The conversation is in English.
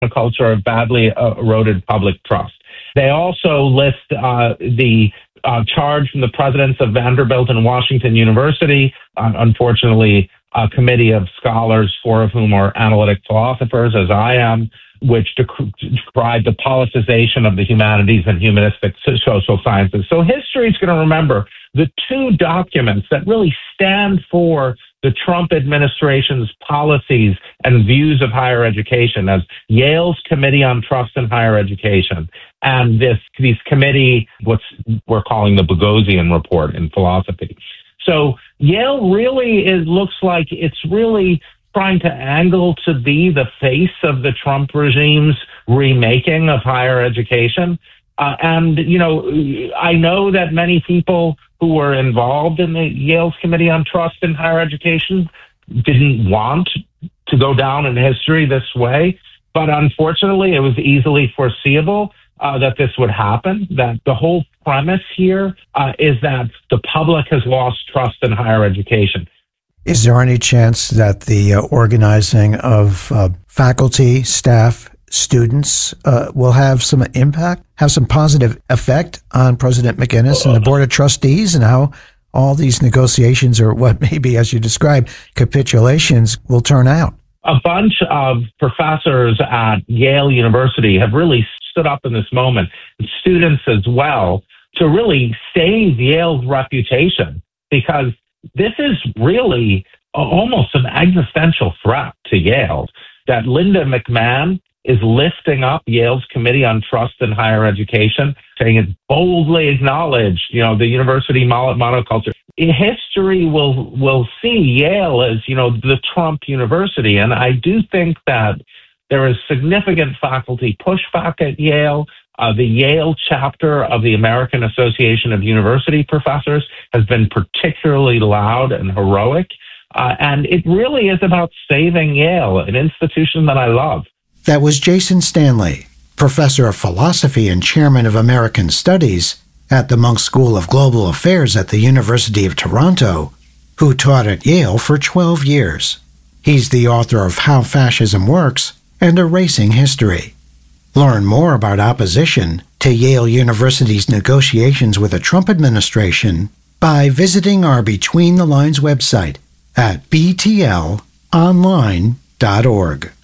a culture of badly eroded public trust. They also list the charge from the presidents of Vanderbilt and Washington University, unfortunately, a committee of scholars, 4 of whom are analytic philosophers, as I am, which decried the politicization of the humanities and humanistic social sciences. So history is going to remember the 2 documents that really stand for the Trump administration's policies and views of higher education as Yale's Committee on Trust in Higher Education and this committee, what we're calling the Boghossian Report in philosophy. So Yale really looks like it's really trying to angle to be the face of the Trump regime's remaking of higher education. And, you know, I know that many people who were involved in the Yale's Committee on Trust in Higher Education didn't want to go down in history this way. But unfortunately, it was easily foreseeable that this would happen, that the whole premise here is that the public has lost trust in higher education. Is there any chance that the organizing of faculty, staff, students will have some impact, have some positive effect on President McInnis and the Board of Trustees and how all these negotiations or what maybe, as you described, capitulations will turn out? A bunch of professors at Yale University have really stood up in this moment, and students as well, to really save Yale's reputation, because this is really almost an existential threat to Yale, that Linda McMahon is lifting up Yale's Committee on Trust in Higher Education, saying it boldly acknowledged, you know, the university monoculture. History will see Yale as, you know, the Trump University. And I do think that there is significant faculty pushback at Yale. The Yale chapter of the American Association of University Professors has been particularly loud and heroic. And it really is about saving Yale, an institution that I love. That was Jason Stanley, professor of philosophy and chairman of American Studies at the Munk School of Global Affairs at the University of Toronto, who taught at Yale for 12 years. He's the author of How Fascism Works and Erasing History. Learn more about opposition to Yale University's negotiations with the Trump administration by visiting our Between the Lines website at btlonline.org.